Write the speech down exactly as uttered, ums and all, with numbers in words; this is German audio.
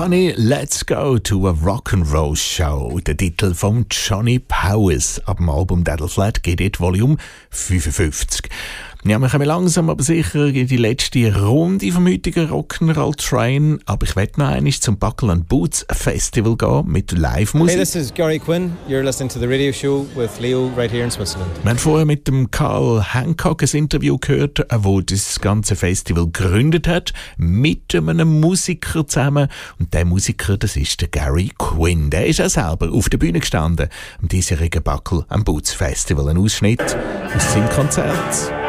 Honey, let's go to a Rock'n'Roll Show. Der Titel von Johnny Powers ab dem Album Daddle Flat Get It Volume fünfundfünfzig. Ja, wir kommen langsam aber sicher in die letzte Runde vom heutigen Rock'n'Roll Train. Aber ich werde noch einmal zum Buckle and Boots Festival gehen mit Live-Musik. Hey, this is Gary Quinn. You're listening to the radio show with Leo right here in Switzerland. Wir haben vorher mit dem Carl Hancock ein Interview gehört, der das ganze Festival gegründet hat, mit einem Musiker zusammen. Und der Musiker, das ist der Gary Quinn. Der ist auch selber auf der Bühne gestanden am diesjährigen Buckle and Boots Festival. Ein Ausschnitt aus seinem Konzert.